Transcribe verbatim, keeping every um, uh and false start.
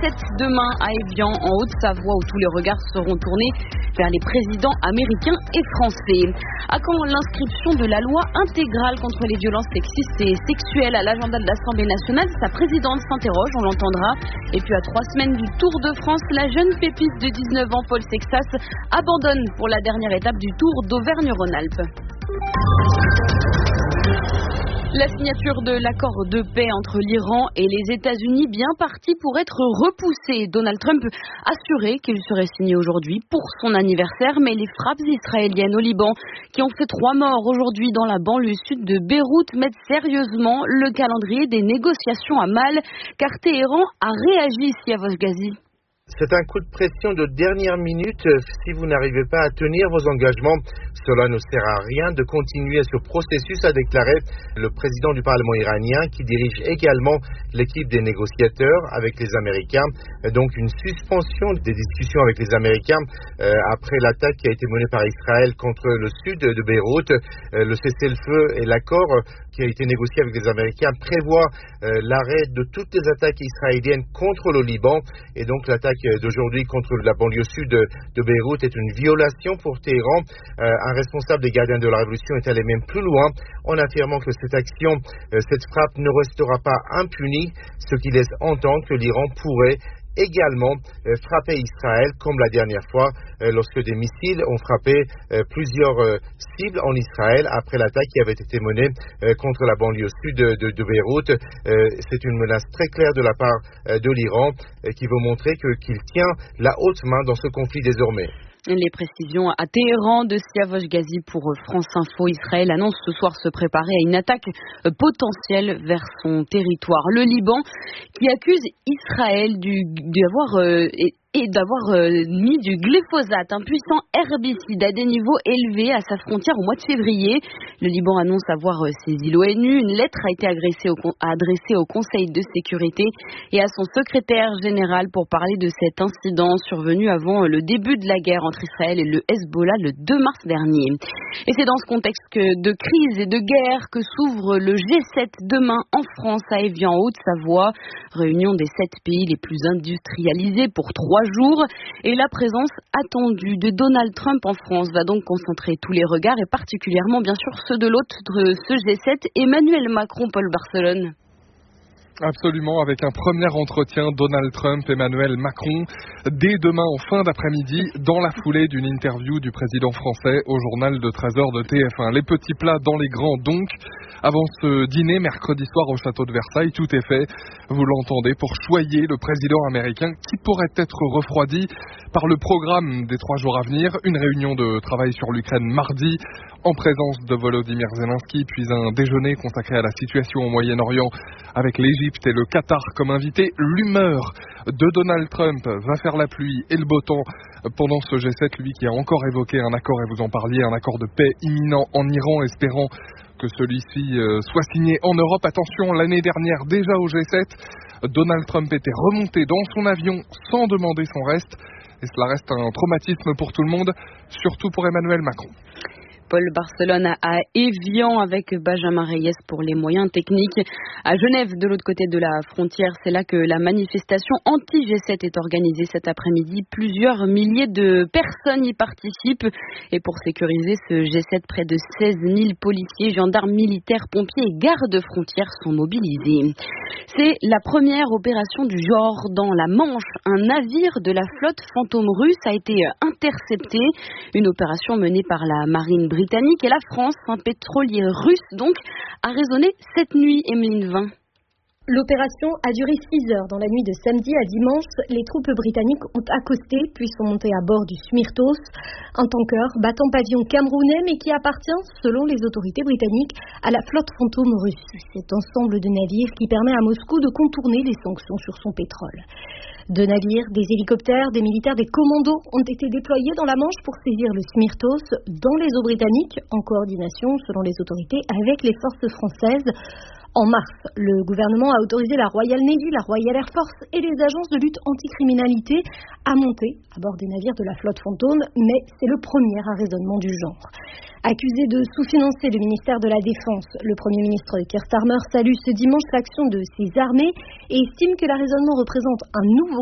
sept demain à Évian, en Haute-Savoie, où tous les regards seront tournés vers les présidents américains et français. À quand l'inscription de la loi intégrale contre les violences sexistes et sexuelles à l'agenda de l'Assemblée nationale? Sa présidente s'interroge, on l'entendra. Et puis à trois semaines du Tour de France, la jeune pépite de dix-neuf ans, Paul Sexas, abandonne pour la dernière étape du Tour d'Auvergne-Rhône-Alpes. La signature de l'accord de paix entre l'Iran et les États-Unis bien partie pour être repoussée. Donald Trump a assuré qu'il serait signé aujourd'hui pour son anniversaire, mais les frappes israéliennes au Liban, qui ont fait trois morts aujourd'hui dans la banlieue sud de Beyrouth, mettent sérieusement le calendrier des négociations à mal, car Téhéran a réagi, Siavosh Ghazi. C'est un coup de pression de dernière minute. Si vous n'arrivez pas à tenir vos engagements, cela ne sert à rien de continuer ce processus, a déclaré le président du Parlement iranien, qui dirige également l'équipe des négociateurs avec les Américains. Donc une suspension des discussions avec les Américains euh, après l'attaque qui a été menée par Israël contre le sud de Beyrouth. Euh, le cessez-le-feu et l'accord qui a été négocié avec les Américains prévoit euh, l'arrêt de toutes les attaques israéliennes contre le Liban, et donc l'attaque d'aujourd'hui contre la banlieue sud de, de Beyrouth est une violation pour Téhéran. Euh, un responsable des gardiens de la révolution est allé même plus loin en affirmant que cette action, euh, cette frappe ne restera pas impunie, ce qui laisse entendre que l'Iran pourrait également euh, frapper Israël comme la dernière fois euh, lorsque des missiles ont frappé euh, plusieurs euh, cibles en Israël après l'attaque qui avait été menée euh, contre la banlieue sud de, de, de Beyrouth. Euh, c'est une menace très claire de la part euh, de l'Iran euh, qui veut montrer que, qu'il tient la haute main dans ce conflit désormais. Les précisions à Téhéran de Siavosh Ghazi pour France Info. Israël annonce ce soir se préparer à une attaque potentielle vers son territoire. Le Liban qui accuse Israël du, d'avoir euh, et d'avoir euh, mis du glyphosate, un puissant herbicide à des niveaux élevés à sa frontière au mois de février. Le Liban annonce avoir euh, saisi l'ONU. Une lettre a été adressée au, adressée au Conseil de sécurité et à son secrétaire général pour parler de cet incident survenu avant euh, le début de la guerre entre Israël et le Hezbollah le deux mars dernier. Et c'est dans ce contexte que, de crise et de guerre que s'ouvre le G sept demain en France, à Évian, en Haute-Savoie. Réunion des sept pays les plus industrialisés pour trois jours. Et la présence attendue de Donald Trump en France va donc concentrer tous les regards, et particulièrement bien sûr ceux de l'hôte de ce G sept, Emmanuel Macron. Paul Barcelone. Absolument, avec un premier entretien Donald Trump, Emmanuel Macron, dès demain en fin d'après-midi, dans la foulée d'une interview du président français au journal de treize heures de T F un. Les petits plats dans les grands donc. Avant ce dîner mercredi soir au château de Versailles, tout est fait, vous l'entendez, pour choyer le président américain qui pourrait être refroidi par le programme des trois jours à venir. Une réunion de travail sur l'Ukraine mardi, en présence de Volodymyr Zelensky, puis un déjeuner consacré à la situation au Moyen-Orient avec l'Égypte et le Qatar comme invité. L'humeur de Donald Trump va faire la pluie et le beau temps pendant ce G sept, lui qui a encore évoqué un accord, et vous en parliez, un accord de paix imminent en Iran, espérant que celui-ci soit signé en Europe. Attention, l'année dernière, déjà au G sept, Donald Trump était remonté dans son avion sans demander son reste, et cela reste un traumatisme pour tout le monde, surtout pour Emmanuel Macron. Paul Barcelone à Évian avec Benjamin Reyes pour les moyens techniques. À Genève, de l'autre côté de la frontière, c'est là que la manifestation anti-G sept est organisée cet après-midi. Plusieurs milliers de personnes y participent. Et pour sécuriser ce G sept, près de seize mille policiers, gendarmes, militaires, pompiers et gardes-frontières sont mobilisés. C'est la première opération du genre dans la Manche. Un navire de la flotte fantôme russe a été intercepté. Une opération menée par la marine britannique, et la France, un pétrolier russe donc, a résonné cette nuit. Emeline Vin. L'opération a duré six heures. Dans la nuit de samedi à dimanche, les troupes britanniques ont accosté puis sont montées à bord du Smyrtos, un tanker battant pavillon camerounais mais qui appartient, selon les autorités britanniques, à la flotte fantôme russe. Cet ensemble de navires qui permet à Moscou de contourner les sanctions sur son pétrole. Deux navires, des hélicoptères, des militaires, des commandos ont été déployés dans la Manche pour saisir le Smyrtos dans les eaux britanniques, en coordination, selon les autorités, avec les forces françaises. En mars, le gouvernement a autorisé la Royal Navy, la Royal Air Force et les agences de lutte anticriminalité à monter à bord des navires de la flotte fantôme, mais c'est le premier arraisonnement du genre. Accusé de sous-financer le ministère de la Défense, le Premier ministre Keir Starmer salue ce dimanche l'action de ses armées et estime que l'arraisonnement représente un nouveau